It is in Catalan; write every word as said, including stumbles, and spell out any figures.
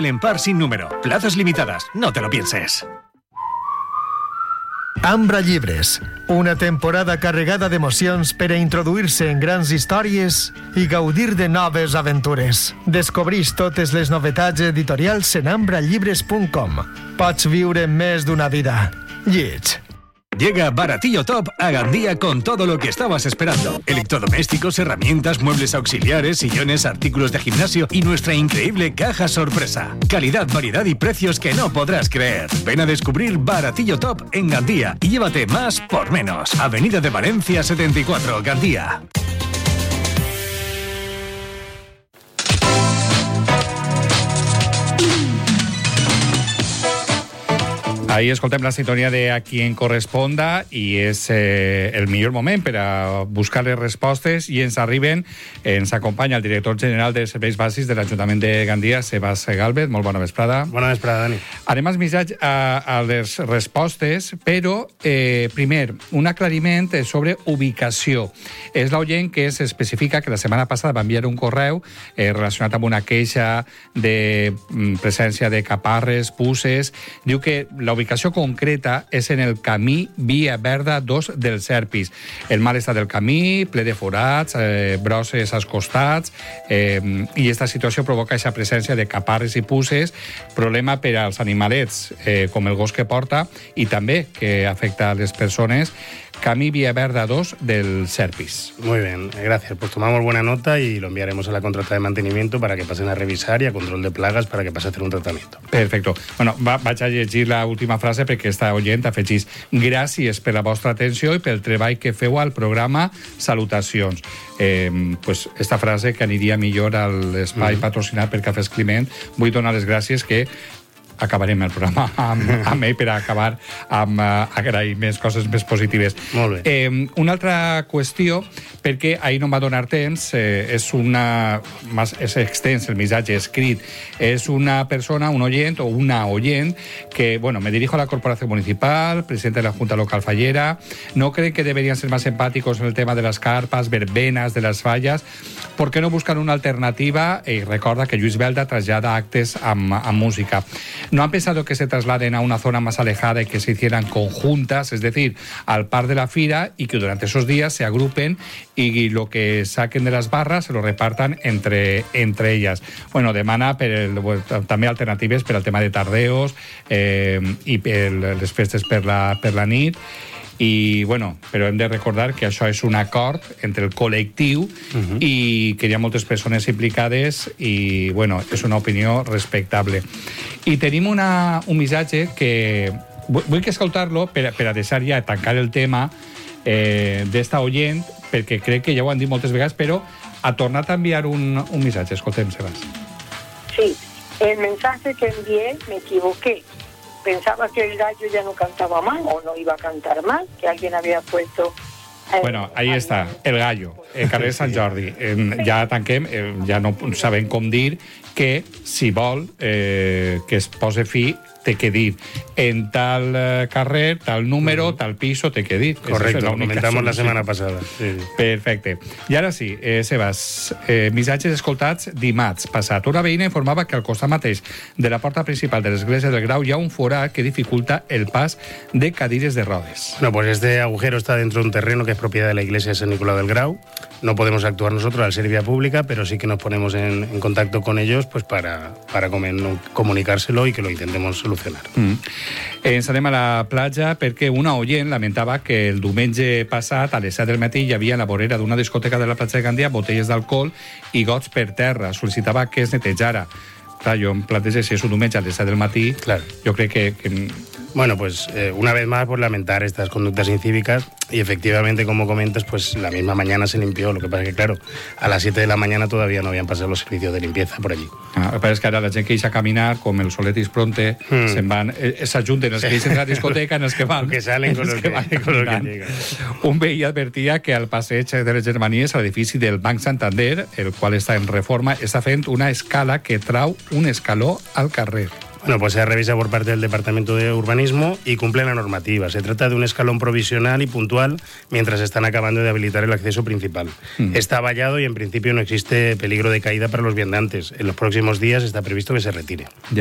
En par sin número. Plazas limitadas. No te lo pienses. Ambra Llibres, una temporada carregada d'emocions per a introduir-se en grans històries i gaudir de noves aventures. Descobrís totes les novetats editorials en ambra llibres punt com. Pots viure més d'una vida. Lleig. Llega Baratillo Top a Gandía con todo lo que estabas esperando. Electrodomésticos, herramientas, muebles auxiliares, sillones, artículos de gimnasio y nuestra increíble caja sorpresa. Calidad, variedad y precios que no podrás creer. Ven a descubrir Baratillo Top en Gandía y llévate más por menos. Avenida de Valencia setenta y cuatro, Gandía. Ahí escoltem la sintonia de A Quien Corresponda i és eh, el millor moment per a buscar les respostes i ens arriben, ens acompanya el director general de Serveis Bàsics de l'Ajuntament de Gandia, Sebas Galvez. Molt bona vesprada. Bona vesprada, Dani. Anem als missatges a, a les respostes, però eh, primer, un aclariment sobre ubicació. És l'oient que s'especifica que la setmana passada va enviar un correu eh, relacionat amb una queixa de mm, presència de caparres, puces. Diu que la ubicació concreta és en el camí Via Verda dos del Serpis. El mal estat del camí, ple de forats, eh, brosses als costats, eh, i aquesta situació provoca aquesta presència de caparres i puces, problema per als animalets, eh, com el gos que porta, i també que afecta a les persones. Camí Vía Verda dos del Serpis. Muy bien, gracias. Pues tomamos buena nota y lo enviaremos a la contrata de mantenimiento para que pasen a revisar y a control de plagas para que pase a hacer un tratamiento. Perfecto. Bueno, va, vaig a llegir la última frase perquè està oient afegís. Gràcies per la vostra atenció i pel treball que feu al programa. Salutacions. Eh, pues esta frase que aniria millor a l'espai mm. patrocinat per Cafès Climent. Vull donar les gràcies que acabarem el programa amb, amb ell per acabar amb uh, agraïments, coses més positives. Molt bé. Eh, una altra qüestió, perquè ahir no em va donar temps, eh, és una... Más, és extens el missatge escrit. És una persona, un oyent o una oyent que, bueno, me dirijo a la Corporación Municipal, presidente de la Junta Local Fallera. ¿No creen que deberían ser más empáticos en el tema de las carpas, verbenas, de las fallas? ¿Por qué no buscan una alternativa? Y recorda que Lluís Belda trasllada actes amb, amb música. ¿No han pensado que se trasladen a una zona más alejada y que se hicieran conjuntas, es decir, al par de la fira, y que durante esos días se agrupen y lo que saquen de las barras se lo repartan entre, entre ellas? Bueno, demana per el, bueno, també alternatives per al tema de tardeos eh, i per les festes per la, per la nit. I, bueno, però hem de recordar que això és un acord entre el col·lectiu uh-huh. i que hi ha moltes persones implicades i, bueno, és una opinió respectable. I tenim una, un missatge que... Vull que escoltar-lo per, per a deixar ja tancar el tema eh, d'esta oient, perquè crec que ja ho han dit moltes vegades, però ha tornat a enviar un, un missatge. Escoltem, Sebas. Sí, el mensaje que envié me equivoqué. Pensaba que el gallo ya no cantaba mal o no iba a cantar mal, que alguien había puesto... Eh, bueno, ahí està, el gallo, el carrer Sant Jordi. Eh, ja tanquem, eh, ja no sabem com dir que, si vol, eh, que es pose fi, té que dir en tal eh, carrer, tal número, uh-huh. tal piso, té que dir. Correcto, lo comentamos la setmana passada. Sí. Perfecte. I ara sí, eh, Sebas, eh, missatges escoltats dimarts passat. Una veïna informava que al costat mateix de la porta principal de l'església del Grau hi ha un forat que dificulta el pas de cadires de rodes. Bueno, pues este agujero está dentro de un terreno que es propiedad de la iglesia de San Nicolás del Grau. No podemos actuar nosotros al ser vía pública, pero sí que nos ponemos en, en contacto con ellos pues para, para comunicárselo y que lo intentemos solucionar. Mm. Ens anem a la platja perquè una oient lamentava que el diumenge passat a les set del matí hi havia a la vorera d'una discoteca de la platja de Gandia botelles d'alcohol i gots per terra. Sol·licitava que es netejara. Clar, jo em plantejo si és un diumenge a les set del matí, claro. Yo creo que... que... Bueno, pues eh, una vez más, pues lamentar estas conductas incívicas y efectivamente, como comentas, pues la misma mañana se limpió. Lo que pasa es que, claro, a las siete de la mañana todavía no habían pasado los servicios de limpieza por allí. Ah, el que passa és que ara la gent que deixa caminar, com el soletis pronte, mm. se'n van, eh, s'ajunten els que deixen la discoteca en els que van. Que salen con los que, que, con los que llegan. Un veí advertia que al passeig de les Germanies, a l'edifici del Banc Santander, el qual està en reforma, està fent una escala que trau un escaló al carrer. Bueno, pues se revisa por parte del Departamento de Urbanismo y cumple la normativa. Se trata de un escalón provisional y puntual mientras están acabando de habilitar el acceso principal. Mm. Está vallado y en principio no existe peligro de caída para los viandantes. En los próximos días está previsto que se retire.